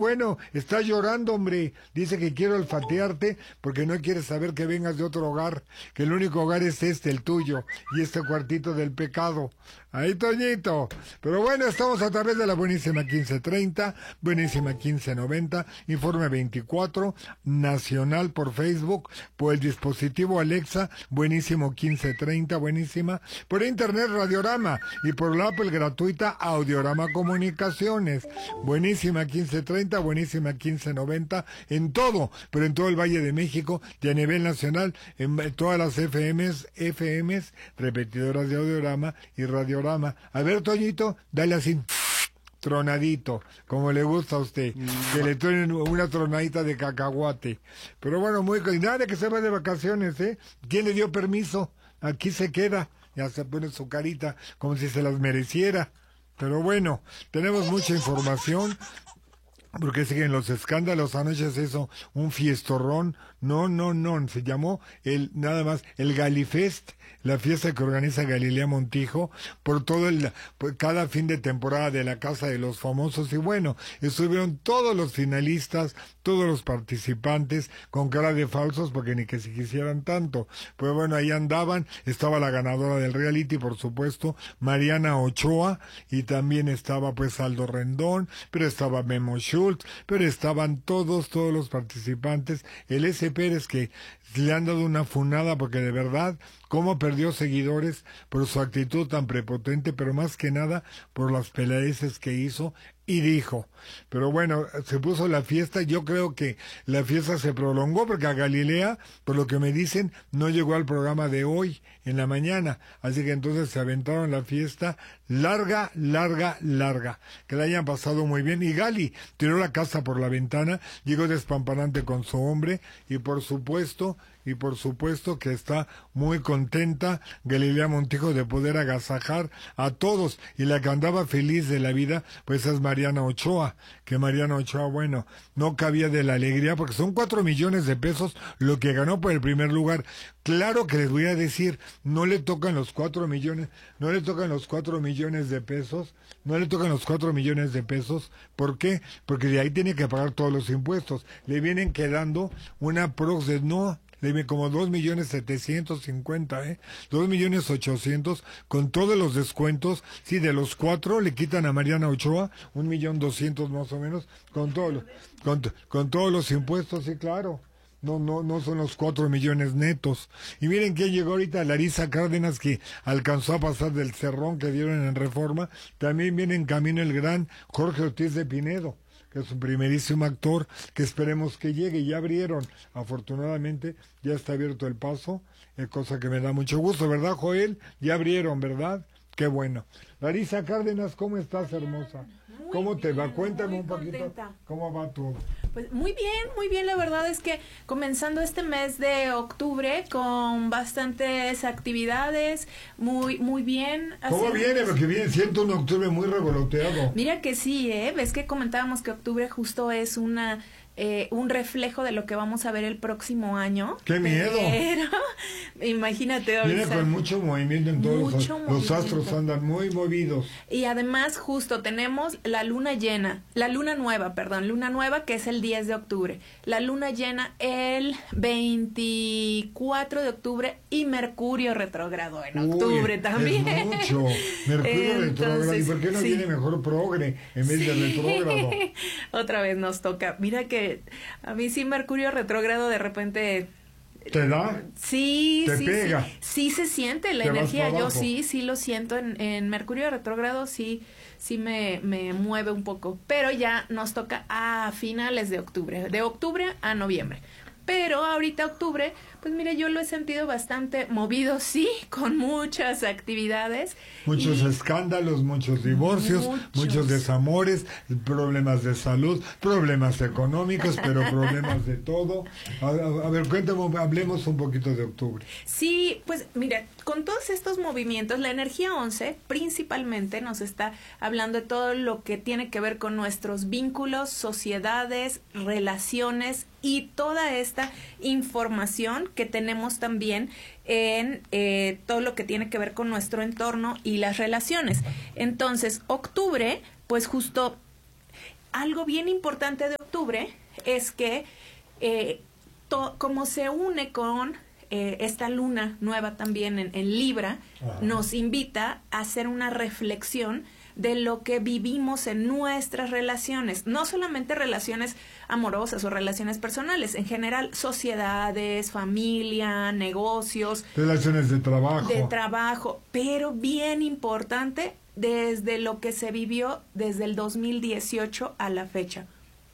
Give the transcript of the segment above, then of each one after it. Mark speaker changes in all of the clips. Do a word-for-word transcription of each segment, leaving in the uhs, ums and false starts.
Speaker 1: bueno, está llorando, hombre. Dice que quiero olfatearte porque no quiere saber que vengas de otro hogar, que el único hogar es este, el tuyo, y este cuartito del pecado. Ahí, Toñito. Pero bueno, estamos a través de la buenísima quince treinta, buenísima quince noventa, Informe veinticuatro, Nacional por Facebook, por el dispositivo Alexa, buenísimo quince treinta, buenísima, por internet Radiorama, y por la Apple gratuita Audiorama Comunicaciones, buenísima quince treinta, buenísima quince noventa, en todo, pero en todo el Valle de México, y a nivel nacional, en todas las F Ms, F Ms, repetidoras de Audiorama y Radiorama. A ver, Toñito, dale así, tronadito, como le gusta a usted, que le truenen una tronadita de cacahuate. Pero bueno, muy, nada de que se va de vacaciones, ¿eh? ¿Quién le dio permiso? Aquí se queda, ya se pone su carita como si se las mereciera. Pero bueno, tenemos mucha información, porque siguen los escándalos. Anoche se hizo un fiestorrón, no, no, no, se llamó el, nada más, el Galifest, la fiesta que organiza Galilea Montijo, por todo el, por cada fin de temporada de la Casa de los Famosos, y bueno, estuvieron todos los finalistas, todos los participantes, con cara de falsos, porque ni que se quisieran tanto, pues bueno, ahí andaban, estaba la ganadora del reality, por supuesto, Mariana Ochoa, y también estaba pues Aldo Rendón, pero estaba Memo Schultz, pero estaban todos, todos los participantes, el S. Pérez, que le han dado una funada porque de verdad, cómo perdió seguidores por su actitud tan prepotente, pero más que nada por las peleadeces que hizo y dijo. Pero bueno, se puso la fiesta. Yo creo que la fiesta se prolongó porque a Galilea, por lo que me dicen, no llegó al programa de hoy en la mañana, así que entonces se aventaron la fiesta larga, larga, larga, que la hayan pasado muy bien. Y Gali tiró la casa por la ventana, llegó despampanante con su hombre, y por supuesto y por supuesto que está muy contenta Galilea Montijo de poder agasajar a todos, y la que andaba feliz de la vida pues es Mariana Ochoa, que Mariana Ochoa, bueno, no cabía de la alegría porque son cuatro millones de pesos lo que ganó por el primer lugar. Claro que les voy a decir, no le tocan los cuatro millones, no le tocan los cuatro millones de pesos, no le tocan los cuatro millones de pesos, ¿por qué? Porque de ahí tiene que pagar todos los impuestos, le vienen quedando una prox de no, dime como dos millones setecientos cincuenta, ¿eh? Dos millones ochocientos, con todos los descuentos. Sí, de los cuatro le quitan a Mariana Ochoa un millón doscientos más o menos, con todo, con, con todos los impuestos, sí, claro. No, no, no son los cuatro millones netos. Y miren que llegó ahorita Larisa Cárdenas, que alcanzó a pasar del cerrón que dieron en Reforma. También viene en camino el gran Jorge Ortiz de Pinedo, que es un primerísimo actor, que esperemos que llegue. Ya abrieron, afortunadamente, ya está abierto el paso, eh, cosa que me da mucho gusto, ¿verdad, Joel? Ya abrieron, ¿verdad? Qué bueno. Larisa Cárdenas, ¿cómo estás, hermosa?
Speaker 2: Muy
Speaker 1: ¿Cómo
Speaker 2: bien,
Speaker 1: te va? Cuéntame un poquito,
Speaker 2: contenta.
Speaker 1: ¿cómo va todo?
Speaker 2: Pues muy bien, muy bien, la verdad es que comenzando este mes de octubre con bastantes actividades, muy muy bien.
Speaker 1: ¿Cómo viene? Porque viene, siento un octubre muy revoloteado.
Speaker 2: Mira que sí, ¿eh? Ves que comentábamos que octubre justo es una... Eh, un reflejo de lo que vamos a ver el próximo año.
Speaker 1: ¡Qué miedo!
Speaker 2: Pero, imagínate.
Speaker 1: Viene
Speaker 2: o sea,
Speaker 1: con mucho movimiento en todos los, los
Speaker 2: movimiento.
Speaker 1: astros andan muy movidos.
Speaker 2: Y además justo tenemos la luna llena, la luna nueva, perdón, luna nueva que es el diez de octubre, la luna llena el veinticuatro de octubre y Mercurio retrógrado en
Speaker 1: Uy,
Speaker 2: octubre también.
Speaker 1: Es mucho. Mercurio retrógrado. ¿Y por qué no
Speaker 2: sí.
Speaker 1: viene mejor progre en vez
Speaker 2: sí.
Speaker 1: de retrógrado?
Speaker 2: Otra vez nos toca. Mira que a mí sí Mercurio retrógrado de repente
Speaker 1: ¿te da?
Speaker 2: Sí,
Speaker 1: ¿Te
Speaker 2: sí,
Speaker 1: pega?
Speaker 2: sí, sí se siente la
Speaker 1: ¿Te vas
Speaker 2: energía,
Speaker 1: para
Speaker 2: yo
Speaker 1: abajo?
Speaker 2: sí, sí lo siento en, en Mercurio retrógrado, sí, sí me, me mueve un poco, pero ya nos toca a finales de octubre, de octubre a noviembre. Pero ahorita octubre, pues mire, yo lo he sentido bastante movido, sí, con muchas actividades.
Speaker 1: Muchos
Speaker 2: y
Speaker 1: escándalos, muchos divorcios, muchos. muchos desamores, problemas de salud, problemas económicos, pero problemas de todo. A, a, a ver, cuéntame, hablemos un poquito de octubre.
Speaker 2: Sí, pues mira, con todos estos movimientos, la energía once principalmente nos está hablando de todo lo que tiene que ver con nuestros vínculos, sociedades, relaciones y toda esta información que tenemos también en eh, todo lo que tiene que ver con nuestro entorno y las relaciones. Entonces, octubre, pues justo algo bien importante de octubre es que eh, to, como se une con eh, esta luna nueva también en, en Libra, ajá, nos invita a hacer una reflexión de lo que vivimos en nuestras relaciones, no solamente relaciones amorosas o relaciones personales, en general sociedades, familia, negocios,
Speaker 1: relaciones de trabajo.
Speaker 2: De trabajo, pero bien importante desde lo que se vivió desde el dos mil dieciocho a la fecha.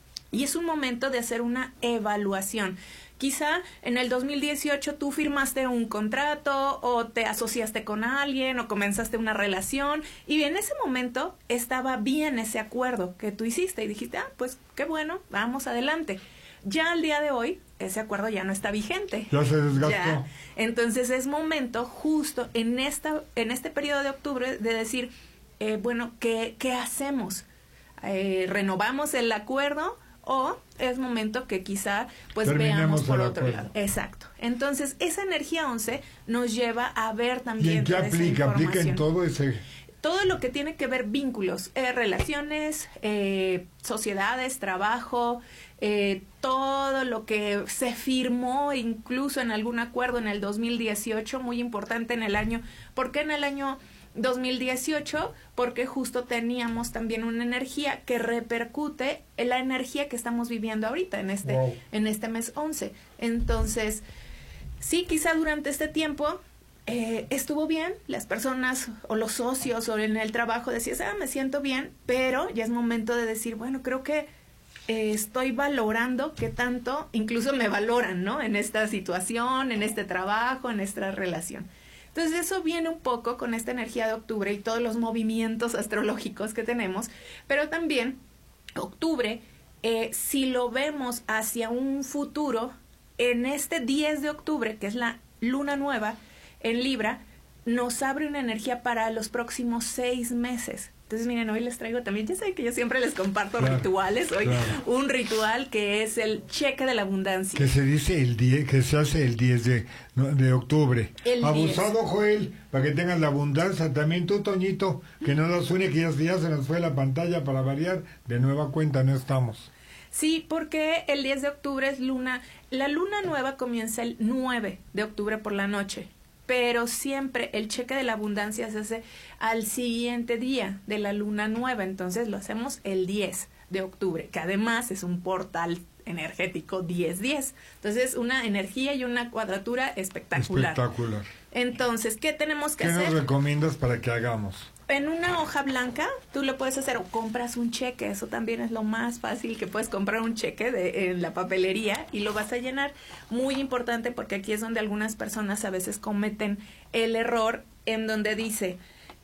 Speaker 2: Y es un momento de hacer una evaluación. Quizá en el dos mil dieciocho tú firmaste un contrato o te asociaste con alguien o comenzaste una relación y en ese momento estaba bien ese acuerdo que tú hiciste y dijiste, ah, pues qué bueno, vamos adelante. Ya al día de hoy ese acuerdo ya no está vigente.
Speaker 1: Ya se desgastó.
Speaker 2: Ya. Entonces es momento justo en, esta, en este periodo de octubre de decir, eh, bueno, ¿qué, qué hacemos? Eh, ¿Renovamos el acuerdo? O es momento que quizá pues
Speaker 1: terminemos
Speaker 2: veamos por otro
Speaker 1: acuerdo.
Speaker 2: lado. Exacto. Entonces, esa energía once nos lleva a ver también.
Speaker 1: ¿Y en qué aplica? ¿Aplica en todo ese...?
Speaker 2: Todo lo que tiene que ver vínculos, eh, relaciones, eh, sociedades, trabajo, eh, todo lo que se firmó incluso en algún acuerdo en el dos mil dieciocho, muy importante en el año. ¿Por qué en el año dos mil dieciocho? Porque justo teníamos también una energía que repercute en la energía que estamos viviendo ahorita en este, wow. en este mes once. Entonces, sí, quizá durante este tiempo eh, estuvo bien, las personas o los socios o en el trabajo decías, ah, me siento bien, pero ya es momento de decir, bueno, creo que eh, estoy valorando qué tanto incluso me valoran, ¿no? En esta situación, en este trabajo, en esta relación. Entonces eso viene un poco con esta energía de octubre y todos los movimientos astrológicos que tenemos, pero también octubre, eh, si lo vemos hacia un futuro, en este diez de octubre, que es la luna nueva en Libra, nos abre una energía para los próximos seis meses. Entonces, miren, hoy les traigo también, ya saben que yo siempre les comparto claro, rituales, hoy claro. un ritual que es el cheque de la abundancia.
Speaker 1: Que se dice el diez, que se hace el diez de, de octubre.
Speaker 2: El
Speaker 1: Abusado,
Speaker 2: diez.
Speaker 1: Joel, para que tengas la abundancia. También tú, Toñito, que no nos une, que ya, ya se nos fue la pantalla para variar. De nueva cuenta no estamos.
Speaker 2: Sí, porque el diez de octubre es luna, la luna nueva comienza el nueve de octubre por la noche. Pero siempre el cheque de la abundancia se hace al siguiente día de la luna nueva, entonces lo hacemos el diez de octubre, que además es un portal energético diez diez. Entonces, una energía y una cuadratura espectacular.
Speaker 1: Espectacular.
Speaker 2: Entonces, ¿qué tenemos que
Speaker 1: ¿Qué
Speaker 2: hacer?
Speaker 1: nos recomiendas para que hagamos?
Speaker 2: En una hoja blanca, tú lo puedes hacer o compras un cheque, eso también es lo más fácil, que puedes comprar un cheque de, en la papelería y lo vas a llenar. Muy importante porque aquí es donde algunas personas a veces cometen el error en donde dice,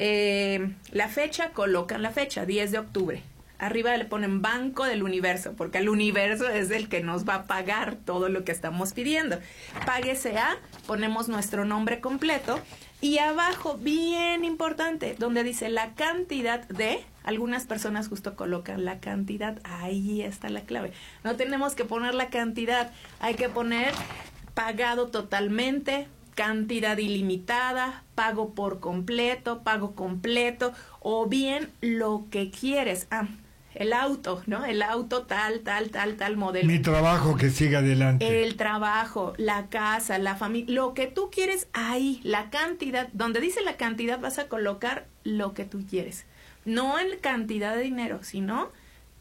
Speaker 2: eh, la fecha, colocan la fecha, diez de octubre. Arriba le ponen Banco del Universo, porque el universo es el que nos va a pagar todo lo que estamos pidiendo. Páguese a, ponemos nuestro nombre completo, y abajo, bien importante, donde dice la cantidad de, algunas personas justo colocan la cantidad, ahí está la clave. No tenemos que poner la cantidad, hay que poner pagado totalmente, cantidad ilimitada, pago por completo, pago completo, o bien lo que quieres. Ah, el auto, ¿no? El auto tal, tal, tal, tal modelo.
Speaker 1: Mi trabajo que siga adelante.
Speaker 2: El trabajo, la casa, la familia, lo que tú quieres ahí, la cantidad, donde dice la cantidad vas a colocar lo que tú quieres. No en cantidad de dinero, sino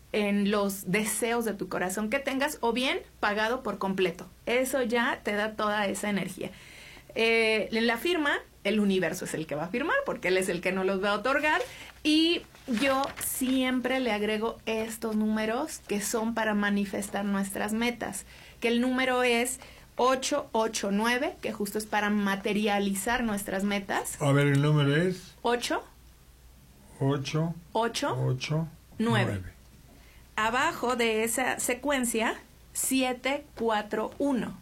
Speaker 2: en los deseos de tu corazón que tengas o bien pagado por completo. Eso ya te da toda esa energía. Eh, en la firma, el universo es el que va a firmar porque él es el que nos los va a otorgar y yo siempre le agrego estos números que son para manifestar nuestras metas, que el número es ocho ocho nueve, que justo es para materializar nuestras metas.
Speaker 1: A ver, el número es
Speaker 2: ocho
Speaker 1: ocho
Speaker 2: ocho nueve. Abajo de esa secuencia, siete cuatro uno.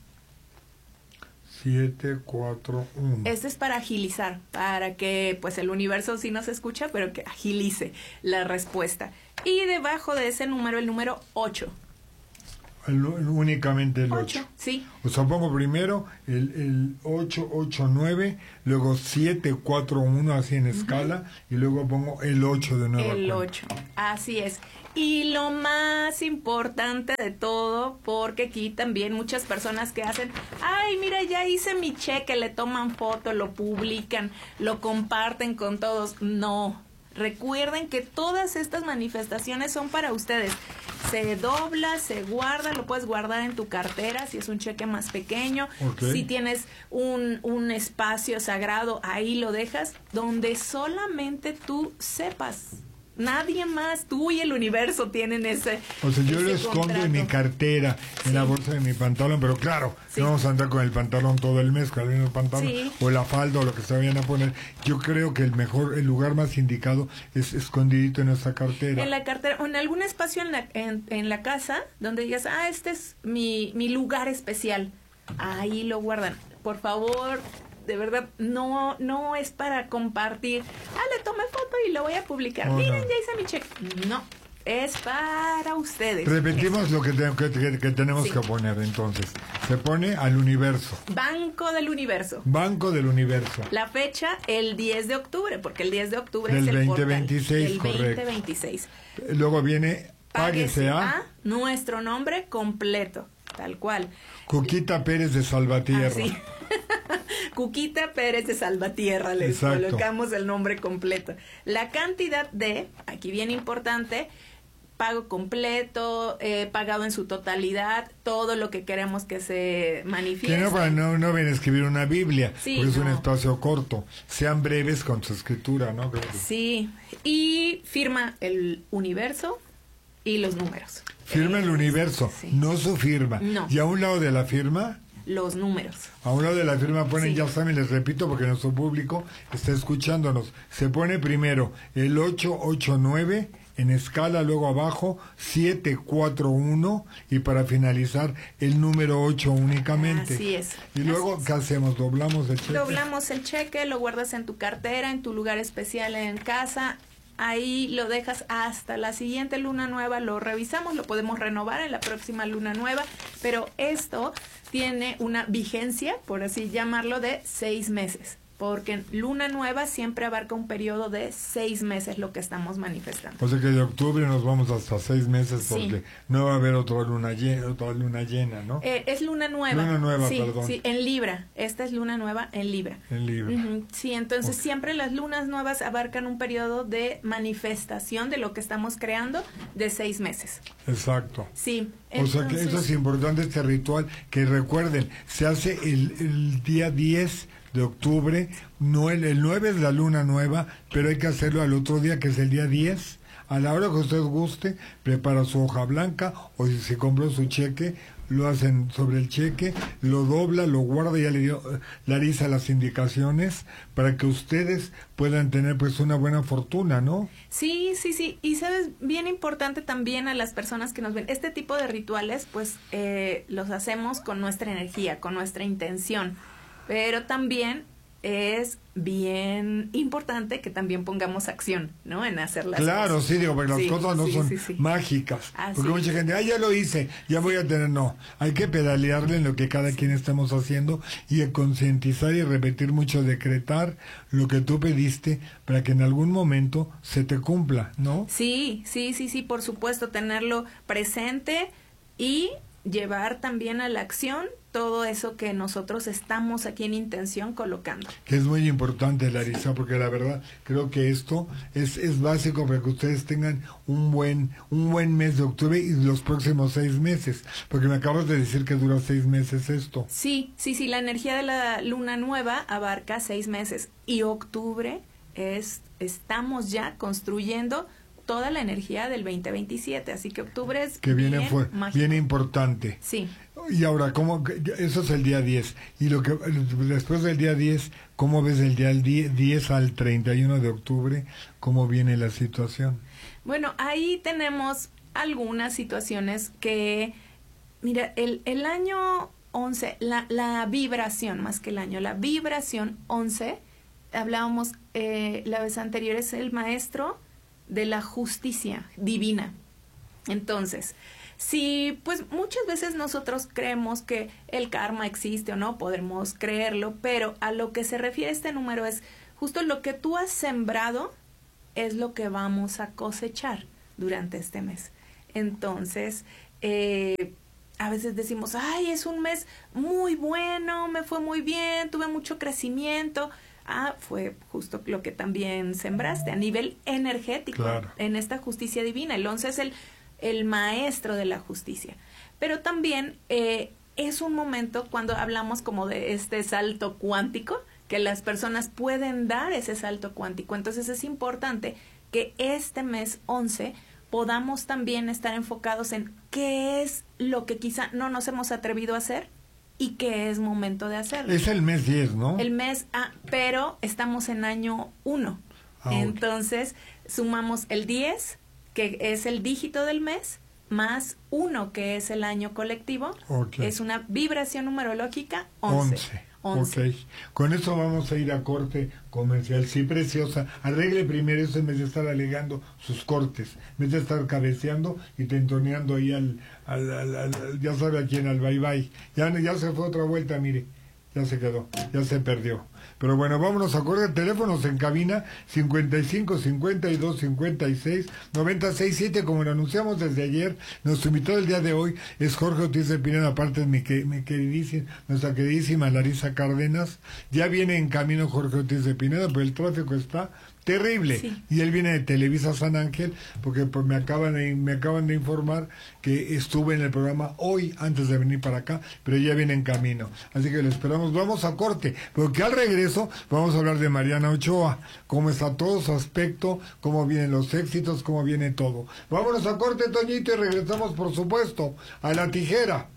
Speaker 1: siete cuatro uno.
Speaker 2: Este es para agilizar, para que pues el universo sí nos escucha, pero que agilice la respuesta. Y debajo de ese número, el número ocho.
Speaker 1: El, únicamente el ocho.
Speaker 2: ocho, sí.
Speaker 1: O sea, pongo primero el, el ocho, ocho, nueve, luego siete, cuatro, uno, así en escala, uh-huh. y luego pongo el ocho de nuevo.
Speaker 2: El ocho, así es. Y lo más importante de todo, porque aquí también muchas personas que hacen, ay, mira, ya hice mi cheque, le toman foto, lo publican, lo comparten con todos. No, recuerden que todas estas manifestaciones son para ustedes. Se dobla, se guarda, lo puedes guardar en tu cartera si es un cheque más pequeño. Okay. Si tienes un, un espacio sagrado, ahí lo dejas, donde solamente tú sepas. Nadie más, tú y el universo tienen ese.
Speaker 1: O sea, yo
Speaker 2: ese
Speaker 1: lo escondo
Speaker 2: contrato.
Speaker 1: En mi cartera, sí. En la bolsa de mi pantalón, pero claro, sí. No vamos a andar con el pantalón todo el mes, con el mismo pantalón, sí. O la falda o lo que se vayan a poner. Yo creo que el mejor, el lugar más indicado es escondidito en nuestra cartera.
Speaker 2: En la cartera, o en algún espacio en la, en, en la casa, donde digas, ah, este es mi, mi lugar especial. Ahí lo guardan. Por favor, de verdad, no no es para compartir. Ah, le tomé foto y lo voy a publicar. Oh, Miren, no. Ya hice mi cheque. No, es para ustedes.
Speaker 1: Repetimos lo que, te, que, que, que tenemos sí. que poner entonces. Se pone al universo.
Speaker 2: Banco del universo.
Speaker 1: Banco del universo.
Speaker 2: La fecha, el diez de octubre, porque el diez de octubre
Speaker 1: del
Speaker 2: es el
Speaker 1: veinte veintiséis,
Speaker 2: del
Speaker 1: correcto.
Speaker 2: veinte veintiséis.
Speaker 1: Luego viene Páguese a,
Speaker 2: a nuestro nombre completo, tal cual.
Speaker 1: Cuquita Pérez de Salvatierra.
Speaker 2: Ah, sí. Cuquita Pérez de Salvatierra, les Exacto. colocamos el nombre completo. La cantidad de, aquí bien importante, pago completo, eh, pagado en su totalidad, todo lo que queremos que se manifieste.
Speaker 1: Que no, para no, no ven a escribir una Biblia,
Speaker 2: sí,
Speaker 1: porque es
Speaker 2: no.
Speaker 1: un espacio corto. Sean breves con su escritura, ¿no? Creo que...
Speaker 2: Sí, y firma el universo y los números.
Speaker 1: Firma el universo, sí. No su firma.
Speaker 2: No.
Speaker 1: Y a un lado de la firma...
Speaker 2: los números.
Speaker 1: A un lado de la firma ponen, sí. Ya saben, les repito, porque nuestro público está escuchándonos. Se pone primero el ocho ocho nueve en escala, luego abajo siete cuatro uno y para finalizar el número ocho únicamente.
Speaker 2: Así es.
Speaker 1: Y luego,
Speaker 2: Así es.
Speaker 1: ¿Qué hacemos? ¿Doblamos el cheque?
Speaker 2: Doblamos el cheque, lo guardas en tu cartera, en tu lugar especial en casa. Ahí lo dejas hasta la siguiente luna nueva, lo revisamos, lo podemos renovar en la próxima luna nueva, pero esto tiene una vigencia, por así llamarlo, de seis meses. Porque luna nueva siempre abarca un periodo de seis meses lo que estamos manifestando.
Speaker 1: O sea que de octubre nos vamos hasta seis meses porque sí. No va a haber otra luna llena, otra luna llena, ¿no?
Speaker 2: Eh, es luna nueva.
Speaker 1: Luna nueva,
Speaker 2: sí,
Speaker 1: perdón.
Speaker 2: Sí, en Libra. Esta es luna nueva en Libra.
Speaker 1: En Libra.
Speaker 2: Uh-huh. Sí, entonces okay. Siempre las lunas nuevas abarcan un periodo de manifestación de lo que estamos creando de seis meses.
Speaker 1: Exacto.
Speaker 2: Sí.
Speaker 1: Entonces... O sea que eso es importante, este ritual, que recuerden, se hace el, el día diez de octubre, no el, el nueve es la luna nueva, pero hay que hacerlo al otro día, que es el día diez, a la hora que usted guste, prepara su hoja blanca, o si se compró su cheque, lo hacen sobre el cheque, lo dobla, lo guarda, ya le dio Larisa las indicaciones, para que ustedes puedan tener pues una buena fortuna, ¿no?
Speaker 2: Sí, sí, sí, y sabes, bien importante también a las personas que nos ven, este tipo de rituales, pues, eh, los hacemos con nuestra energía, con nuestra intención. Pero también es bien importante que también pongamos acción, ¿no? En hacer las
Speaker 1: claro,
Speaker 2: cosas.
Speaker 1: Sí, digo, porque las
Speaker 2: sí,
Speaker 1: cosas no
Speaker 2: sí,
Speaker 1: son
Speaker 2: sí, sí.
Speaker 1: mágicas.
Speaker 2: Así
Speaker 1: porque mucha gente, ah, ya lo hice, ya voy a tener, no. Hay que pedalearle en lo que cada sí. quien estamos haciendo y concientizar y repetir mucho, decretar lo que tú pediste para que en algún momento se te cumpla, ¿no?
Speaker 2: Sí, sí, sí, sí, por supuesto, tenerlo presente y llevar también a la acción todo eso que nosotros estamos aquí en intención colocando.
Speaker 1: Que es muy importante, Larisa, porque la verdad creo que esto es, es básico para que ustedes tengan un buen un buen mes de octubre y los próximos seis meses, porque me acabas de decir que dura seis meses esto.
Speaker 2: Sí, sí, sí, la energía de la luna nueva abarca seis meses y octubre es, estamos ya construyendo toda la energía del veinte veintisiete, así que octubre es
Speaker 1: que viene
Speaker 2: bien
Speaker 1: fue
Speaker 2: mágico.
Speaker 1: Bien importante.
Speaker 2: Sí.
Speaker 1: Y ahora, ¿cómo? Eso es el día diez. Y lo que después del día diez, ¿cómo ves el día diez al treinta y uno de octubre? ¿Cómo viene la situación?
Speaker 2: Bueno, ahí tenemos algunas situaciones que, mira, el, el año once, la, la vibración, más que el año, la vibración once, hablábamos eh, la vez anterior, es el maestro de la justicia divina. Entonces, Si, pues muchas veces nosotros creemos que el karma existe o no, podemos creerlo, pero a lo que se refiere este número es justo lo que tú has sembrado es lo que vamos a cosechar durante este mes. Entonces, eh, a veces decimos, ay, es un mes muy bueno, me fue muy bien, tuve mucho crecimiento. Ah, fue justo lo que también sembraste a nivel energético, claro, en esta justicia divina. El once es el, el maestro de la justicia. Pero también eh, es un momento cuando hablamos como de este salto cuántico, que las personas pueden dar ese salto cuántico. Entonces es importante que este mes once podamos también estar enfocados en qué es lo que quizá no nos hemos atrevido a hacer y que es momento de hacerlo.
Speaker 1: Es el mes diez, ¿no?
Speaker 2: El mes, ah, pero estamos en año uno. Ah, entonces, okay, sumamos el diez, que es el dígito del mes, más uno, que es el año colectivo. Okay. Es una vibración numerológica, once. once.
Speaker 1: Ok, con eso vamos a ir a corte comercial. Sí, preciosa, arregle primero eso en vez de estar alegando sus cortes, en vez de estar cabeceando y tentoneando ahí al, al, al, al, al ya sabe a quién, al bye bye. Ya, ya se fue otra vuelta, mire, ya se quedó, ya se perdió. Pero bueno, vámonos a correr. Teléfonos en cabina cincuenta y cinco, cincuenta y dos, cincuenta y seis, noventa y seis, siete, como lo anunciamos desde ayer. Nuestro invitado del día de hoy es Jorge Ortiz de Pineda, aparte de mi, que, mi queridísima, nuestra queridísima Larisa Cárdenas. Ya viene en camino Jorge Ortiz de Pineda, pero el tráfico está terrible. Sí. Y él viene de Televisa San Ángel, porque pues, me acaban de, me acaban de informar que estuve en el programa hoy antes de venir para acá, pero ya viene en camino. Así que lo esperamos. Vamos a corte, porque al regreso vamos a hablar de Mariana Ochoa, cómo está todo su aspecto, cómo vienen los éxitos, cómo viene todo. Vámonos a corte, Toñito, y regresamos, por supuesto, a La Tijera.